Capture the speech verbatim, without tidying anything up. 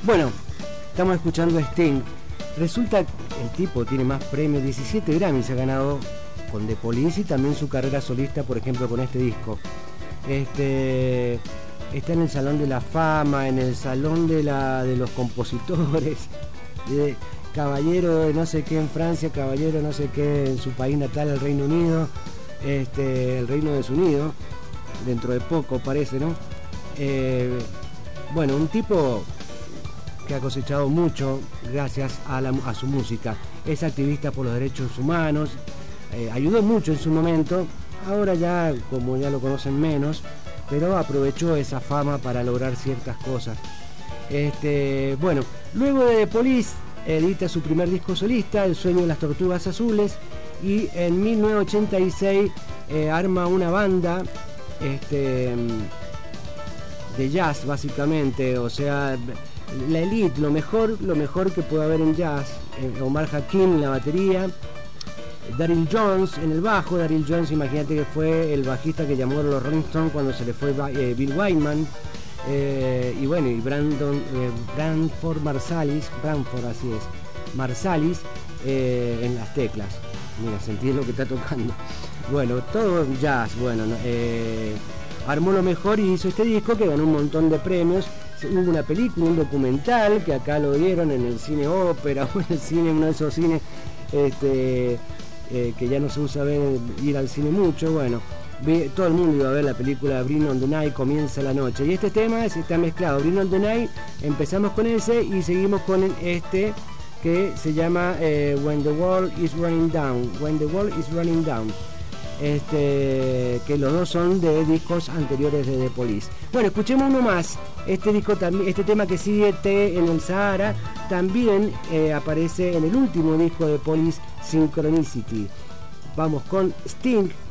Bueno, estamos escuchando a Sting. Resulta que el tipo tiene más premios, diecisiete Grammys ha ganado con The Police y también su carrera solista, por ejemplo, con este disco. Este, está en el Salón de la Fama, en el Salón de, la, de los Compositores, de caballero de no sé qué en Francia, caballero no sé qué en su país natal, el Reino Unido, este, el Reino Desunido, dentro de poco parece, ¿no? Eh, bueno, un tipo que ha cosechado mucho gracias a, la, a su música. Es activista por los derechos humanos, eh, ayudó mucho en su momento, ahora ya, como ya lo conocen menos, pero aprovechó esa fama para lograr ciertas cosas. Este, bueno, luego de The Police edita su primer disco solista, El sueño de las tortugas azules, y en mil novecientos ochenta y seis eh, arma una banda este, de jazz básicamente, o sea, la elite, lo mejor, lo mejor que puede haber en jazz. eh, Omar Hakim en la batería, Daryl Jones en el bajo. Daryl Jones, imagínate que fue el bajista que llamó a los Rolling Stones cuando se le fue eh, Bill Wyman, eh, y bueno, y Brandon eh, Branford Marsalis, Branford así es, Marsalis eh, en las teclas. Mira, sentí lo que está tocando. Bueno, todo jazz, bueno, eh, armó lo mejor y hizo este disco que ganó un montón de premios. Hubo una película, un documental que acá lo dieron en el cine ópera o en el cine, uno de esos cines este, eh, que ya no se usa ver, ir al cine mucho. Bueno, ve, todo el mundo iba a ver la película Bring on the Night, Comienza la noche, y este tema está mezclado. Bring on the Night, empezamos con ese y seguimos con este que se llama eh, When the World is Running Down, When the World is Running Down. Este, que los dos son de discos anteriores de The Police. Bueno, escuchemos uno más. Este disco también, este tema que sigue, T en el Sahara, también eh, aparece en el último disco de The Police, Synchronicity. Vamos con Sting